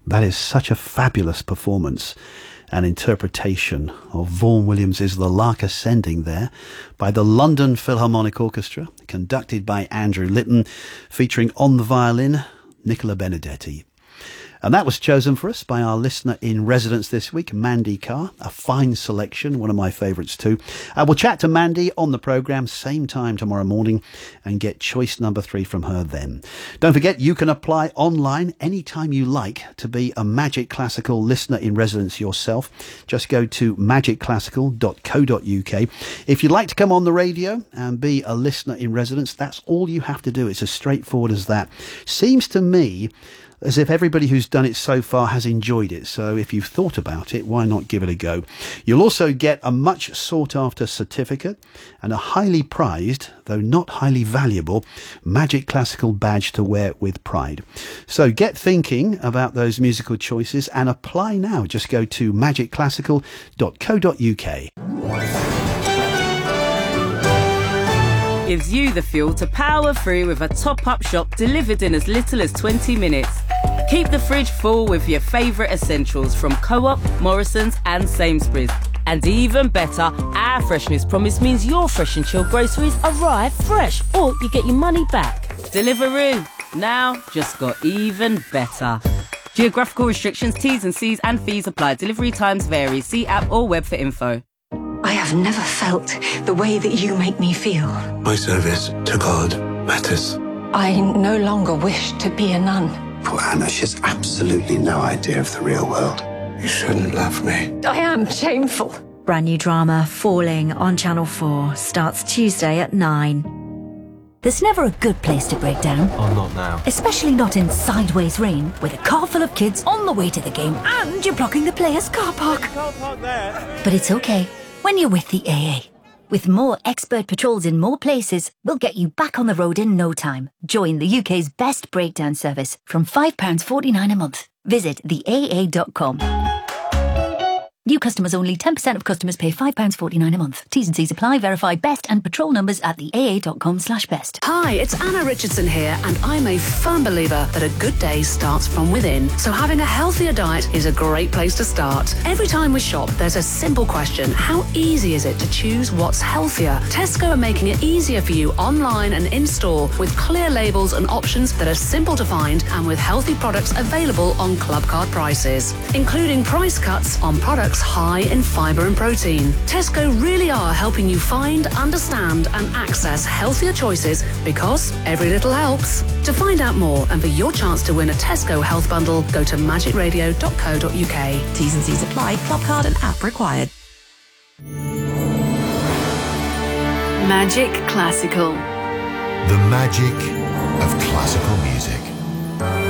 That is such a fabulous performance and interpretation of Vaughan Williams' The Lark Ascending there by the London Philharmonic Orchestra, conducted by Andrew Litton, featuring on the violin Nicola Benedetti. And that was chosen for us by our listener in residence this week, Mandy Carr. A fine selection, one of my favourites too. We'll chat to Mandy on the programme, same time tomorrow morning, and get choice number 3 from her then. Don't forget, you can apply online anytime you like to be a Magic Classical listener in residence yourself. Just go to magicclassical.co.uk. If you'd like to come on the radio and be a listener in residence, that's all you have to do. It's as straightforward as that. Seems to me as if everybody who's done it so far has enjoyed it. So if you've thought about it, why not give it a go? You'll also get a much sought after certificate and a highly prized, though not highly valuable, Magic Classical badge to wear with pride. So get thinking about those musical choices and apply now. Just go to magicclassical.co.uk. Gives you the fuel to power through with a top-up shop delivered in as little as 20 minutes. Keep the fridge full with your favourite essentials from Co-op, Morrison's and Sainsbury's. And even better, our freshness promise means your fresh and chilled groceries arrive fresh, or you get your money back. Deliveroo, now just got even better. Geographical restrictions, T's and C's and fees apply. Delivery times vary. See app or web for info. I have never felt the way that you make me feel. My service to God matters. I no longer wish to be a nun. Poor Anna, she has absolutely no idea of the real world. You shouldn't love me. I am shameful. Brand new drama, Falling, on Channel 4, starts Tuesday at 9. There's never a good place to break down. Oh, not now. Especially not in sideways rain, with a car full of kids on the way to the game and you're blocking the players' car park. Can't park there. But it's okay when you're with the AA. With more expert patrols in more places, we'll get you back on the road in no time. Join the UK's best breakdown service from £5.49 a month. Visit theaa.com. New customers only. 10% of customers pay £5.49 a month. T's and C's apply. Verify best and patrol numbers at theaa.com/best. Hi, it's Anna Richardson here, and I'm a firm believer that a good day starts from within. So having a healthier diet is a great place to start. Every time we shop, there's a simple question. How easy is it to choose what's healthier? Tesco are making it easier for you online and in-store with clear labels and options that are simple to find and with healthy products available on Clubcard prices, including price cuts on products high in fibre and protein. Tesco really are helping you find, understand and access healthier choices because every little helps. To find out more and for your chance to win a Tesco health bundle, go to magicradio.co.uk. T's and C's apply. Clubcard and app required. Magic Classical. The magic of classical music.